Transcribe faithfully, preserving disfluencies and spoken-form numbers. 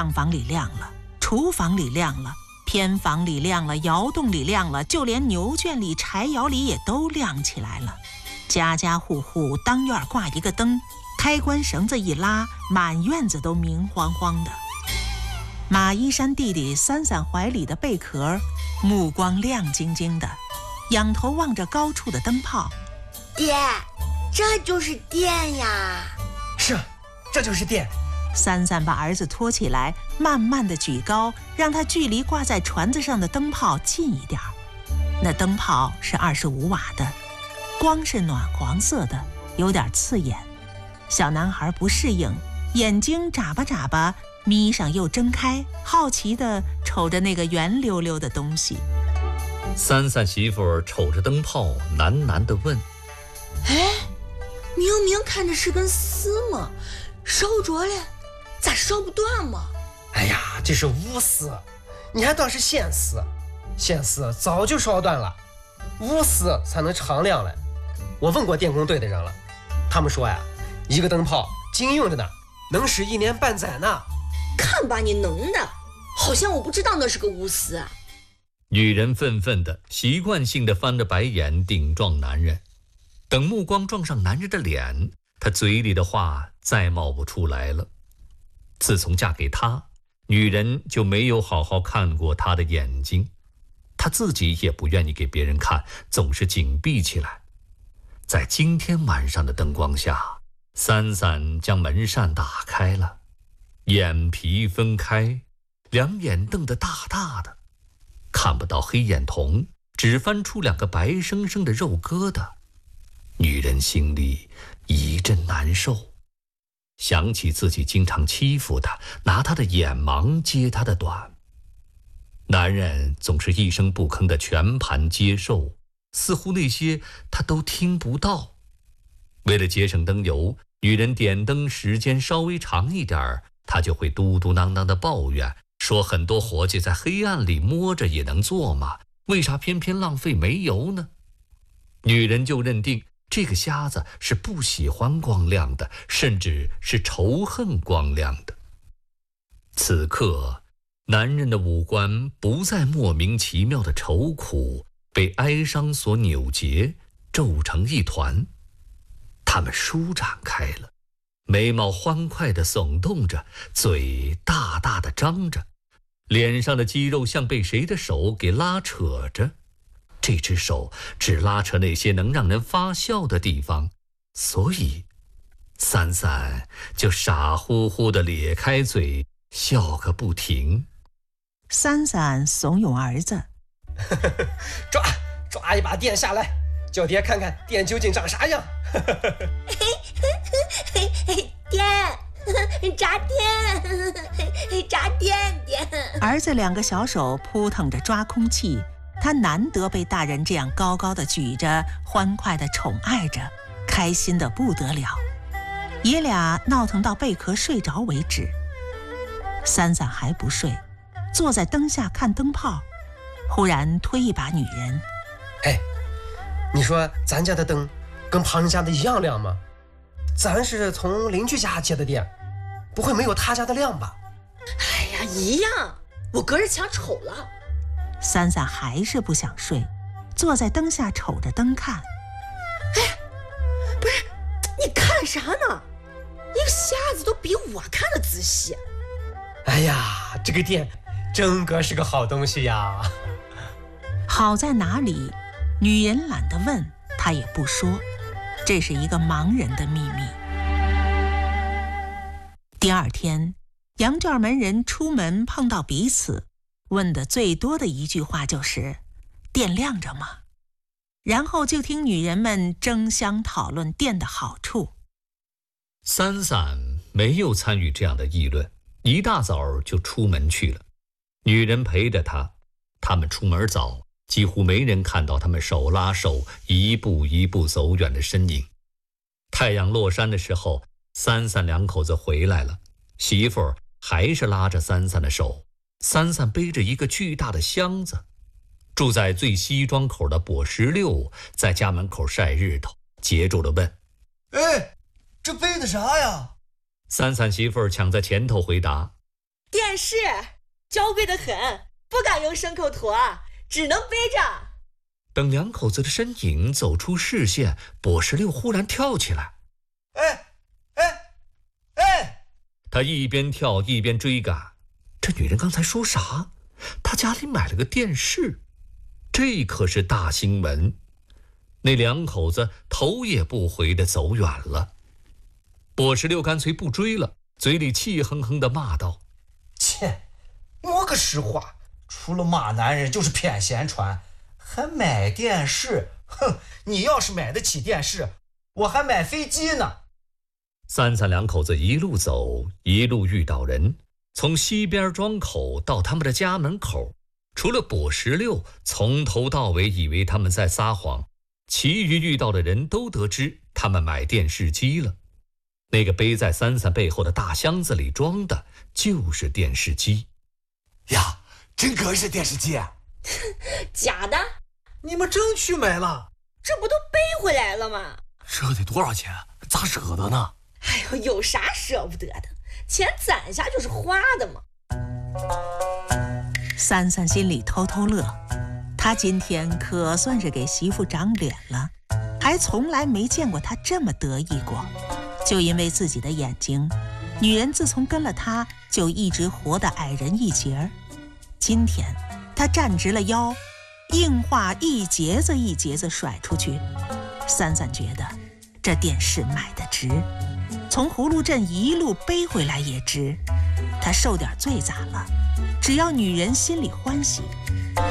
账房里亮了，厨房里亮了，偏房里亮了，窑洞里亮了，就连牛圈里、柴窑里也都亮起来了。家家户户当院挂一个灯，开关绳子一拉，满院子都明晃晃的。马一山弟弟三三怀里的贝壳，目光亮晶晶的，仰头望着高处的灯泡。 爹，这就是电呀！ 是，这就是电。 三三把儿子拖起来，慢慢的举高，让他距离挂在船子上的灯泡近一点。那灯泡是二十五瓦的，光是暖黄色的，有点刺眼。小男孩不适应，眼睛眨巴眨巴，眯上又睁开，好奇地瞅着那个圆溜溜的东西。 三三媳妇瞅着灯泡，喃喃地问： 哎，明明看着是根丝嘛，烧着了，咋烧不断嘛？ 哎呀，这是钨丝，你还当是线丝？线丝早就烧断了，钨丝才能长亮嘞。我问过电工队的人了，他们说呀，一个灯泡经用着呢，能使一年半载呢。 看把你能的，好像我不知道那是个钨丝啊。 女人愤愤地习惯性地翻着白眼顶撞男人，等目光撞上男人的脸，她嘴里的话再冒不出来了。自从嫁给他，女人就没有好好看过他的眼睛，她自己也不愿意给别人看，总是紧闭起来。在今天晚上的灯光下，三三将门扇打开了，眼皮分开，两眼瞪得大大的，看不到黑眼瞳，只翻出两个白生生的肉疙瘩。女人心里一阵难受，想起自己经常欺负她，拿她的眼盲揭她的短。男人总是一声不吭的全盘接受，似乎那些他都听不到。为了节省灯油，女人点灯时间稍微长一点，她就会嘟嘟囔囔的抱怨，说很多活计在黑暗里摸着也能做嘛，为啥偏偏浪费煤油呢？女人就认定这个瞎子是不喜欢光亮的，甚至是仇恨光亮的。此刻，男人的五官不再莫名其妙的愁苦，被哀伤所扭结，皱成一团。他们舒展开了，眉毛欢快地耸动着，嘴大大的张着，脸上的肌肉像被谁的手给拉扯着。这只手只拉扯那些能让人发笑的地方，所以三三就傻乎乎地咧开嘴笑个不停。 三三怂恿儿子抓抓一把电下来，叫爹看看电究竟长啥样。 电扎电扎电电。 儿子两个小手扑腾着抓空气，他难得被大人这样高高的举着，欢快的宠爱着，开心的不得了。爷俩闹腾到贝壳睡着为止。三三还不睡，坐在灯下看灯泡，忽然推一把女人： 哎，你说咱家的灯跟旁人家的一样亮吗？咱是从邻居家接的电，不会没有他家的亮吧？ 哎呀，一样，我隔着墙瞅了。 三三还是不想睡，坐在灯下瞅着灯看。 哎，不是，你看啥呢？一个瞎子都比我看得仔细。 哎呀，这个电真个是个好东西呀。 好在哪里？女人懒得问，她也不说，这是一个盲人的秘密。第二天，羊圈门人出门碰到彼此，问的最多的一句话就是：“电亮着吗？”然后就听女人们争相讨论电的好处。 三三没有参与这样的议论，一大早就出门去了。女人陪着他，他们出门早，几乎没人看到他们手拉手一步一步走远的身影。太阳落山的时候，三三两口子回来了，媳妇儿还是拉着三三的手，三三背着一个巨大的箱子。住在最西庄口的跛石榴在家门口晒日头，截住了问：“ 哎，这背的啥呀？” 三三媳妇儿抢在前头回答：“ 电视娇贵得很，不敢用牲口驮，只能背着。 等两口子的身影走出视线，跛石榴忽然跳起来。 哎哎哎！ 他一边跳一边追赶。这女人刚才说啥？她家里买了个电视，这可是大新闻。那两口子头也不回地走远了。跛石榴干脆不追了，嘴里气哼哼地骂道： 切，我个实话，除了骂男人就是骗闲传，还买电视，哼！你要是买得起电视，我还买飞机呢。 三三两口子一路走，一路遇到人，从西边庄口到他们的家门口，除了跛石榴从头到尾以为他们在撒谎，其余遇到的人都得知他们买电视机了。那个背在三三背后的大箱子里装的就是电视机。 呀，真可是电视机啊！ 假的， 你们真去买了？ 这不都背回来了吗？ 这得多少钱？咋舍得呢？ 哎呦，有啥舍不得的？钱攒下就是花的嘛。 三三心里偷偷乐，他今天可算是给媳妇长脸了，还从来没见过他这么得意过。就因为自己的眼睛，女人自从跟了他，就一直活得矮人一截儿。今天他站直了腰，硬话一节子一节子甩出去。三三觉得这电视买得值，从葫芦镇一路背回来也值。他受点罪咋了？只要女人心里欢喜，